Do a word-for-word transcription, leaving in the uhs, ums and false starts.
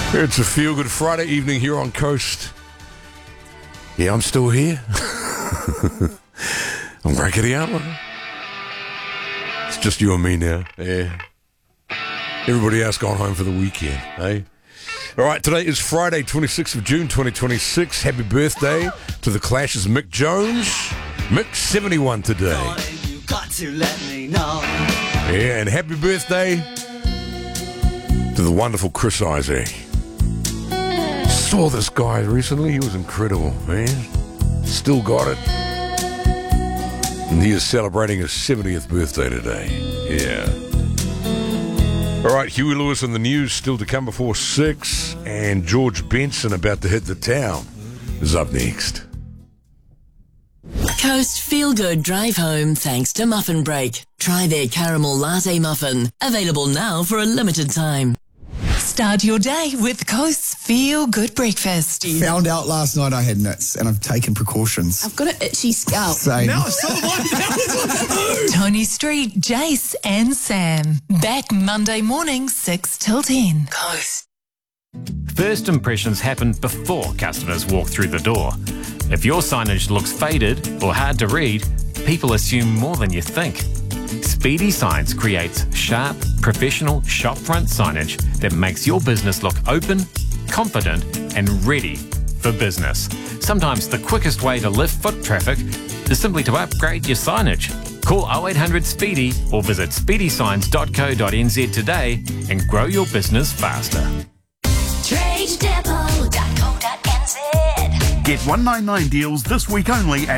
It's a feel-good Friday evening here on Coast. Yeah, I'm still here. I'm Rackety Outlaw. It's just you and me now. Yeah. Everybody else gone home for the weekend, eh? All right, today is Friday, twenty-sixth of June, twenty twenty-six. Happy birthday to the Clash's Mick Jones. Mick's seventy-one today. You got to let me know. Yeah, and happy birthday to the wonderful Chris Isaac. Saw this guy recently. He was incredible, man. Still got it. And he is celebrating his seventieth birthday today. Yeah. All right, Huey Lewis in the news still to come before six. And George Benson about to hit the town is up next. Coast Feel Good Drive Home thanks to Muffin Break. Try their caramel latte muffin. Available now for a limited time. Start your day with Coast's Feel Good Breakfast. Found out last night I had nits and I've taken precautions. I've got an itchy scalp. Same. Now it's so Tony Street, Jace and Sam. Back Monday morning, six till ten. Coast. First impressions happen before customers walk through the door. If your signage looks faded or hard to read, people assume more than you think. Speedy Signs creates sharp, professional shopfront signage that makes your business look open, confident, and ready for business. Sometimes the quickest way to lift foot traffic is simply to upgrade your signage. Call oh eight hundred SPEEDY or visit speedy signs dot co dot n z today and grow your business faster. trade depot dot co dot n z. Get one ninety-nine deals this week only at